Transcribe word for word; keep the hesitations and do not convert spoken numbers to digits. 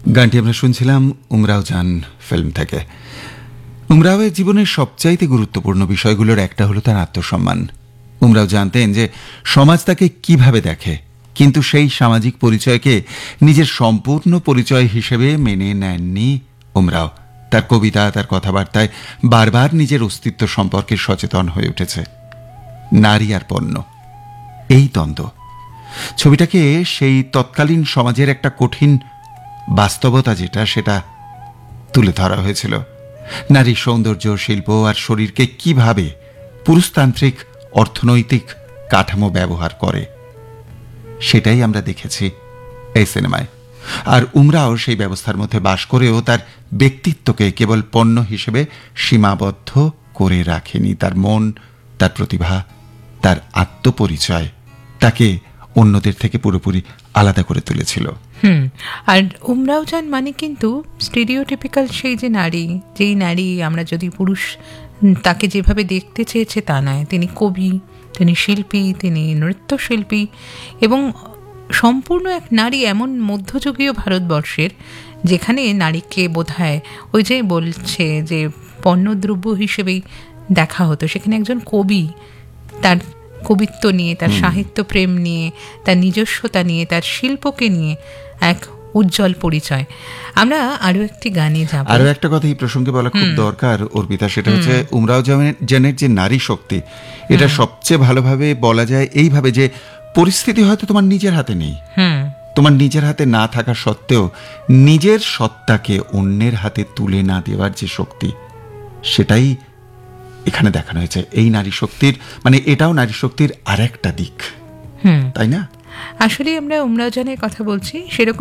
গানটি আমরা শুনছিলাম উমরাও জান ফিল্ম থেকে। উমরাওয়ের জীবনের সবচাইতে গুরুত্বপূর্ণ বিষয়গুলোর একটা হলো তার আত্মসম্মান। উমরাও জানতেন যে সমাজ তাকে কিভাবে দেখে, কিন্তু সেই সামাজিক পরিচয়কে নিজের সম্পূর্ণ পরিচয় হিসেবে মেনে নেননি উমরাও। তার কবিতা, তার কথাবার্তায় বারবার নিজের অস্তিত্ব সম্পর্কে সচেতন হয়ে উঠেছে। নারী আর পণ্য, এই দ্বন্দ্ব ছবিটাকে সেই তৎকালীন সমাজের একটা কঠিন বাস্তবতা যেটা সেটা তুলে ধরা হয়েছিল। নারীর সৌন্দর্য, শিল্প আর শরীরকে কিভাবে পুরুষতান্ত্রিক অর্থনৈতিক কাঠামো ব্যবহার করে সেটাই আমরা দেখেছি এই সিনেমায়। আর উমরাও সেই ব্যবস্থার মধ্যে বাস করেও তার ব্যক্তিত্বকে কেবল পণ্য হিসেবে সীমাবদ্ধ করে রাখেনি। তার মন, তার প্রতিভা, তার আত্মপরিচয় তাকে অন্যদের থেকে পুরোপুরি আলাদা করে তুলেছিল। হুম আর উমরাও জান মানে কিন্তু স্টেরিওটিপিক্যাল সেই যে নারী, যেই নারী আমরা যদি পুরুষ তাকে যেভাবে দেখতে চেয়েছে তা নয়। তিনি কবি, তিনি শিল্পী, তিনি নৃত্যশিল্পী এবং সম্পূর্ণ এক নারী এমন মধ্যযুগীয় ভারতবর্ষের যেখানে নারীকে বোধহয় ওই যে বলছে যে পণ্যদ্রব্য হিসেবেই দেখা হতো, সেখানে একজন কবি তার কবিত্ব নিয়ে, তার সাহিত্য প্রেম নিয়ে, তার নিজস্বতা নিয়ে, তার শিল্পকে নিয়ে এক উজ্জ্বল পরিচয়। আমরা আরো একটি গানে যাব। আরো একটা কথা এই প্রসঙ্গে বলা খুব দরকার অর্পিতা, সেটা হচ্ছে উমরাও জানের যে নারী শক্তি, এটা সবচেয়ে ভালোভাবে বলা যায় এইভাবে যে পরিস্থিতি হয়তো তোমার নিজের হাতে নেই, তোমার নিজের হাতে না থাকা সত্ত্বেও নিজের সত্তাকে অন্যের হাতে তুলে না দেওয়ার যে শক্তি, সেটাই এখানে দেখানো হয়েছে। এই নারী শক্তির মানে এটাও নারী শক্তির আর একটা দিক, তাই না? আসলে আমরা উমরাও জানের কথা বলছি সেরকম